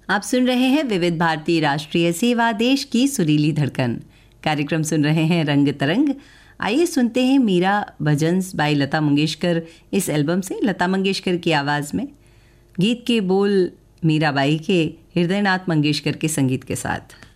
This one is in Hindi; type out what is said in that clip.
आप सुन रहे हैं विविध भारती राष्ट्रीय सेवा, देश की सुरीली धड़कन। कार्यक्रम सुन रहे हैं रंग तरंग। आइए सुनते हैं मीरा भजन्स बाय लता मंगेशकर, इस एल्बम से लता मंगेशकर की आवाज़ में। गीत के बोल मीराबाई के, हृदयनाथ मंगेशकर के संगीत के साथ।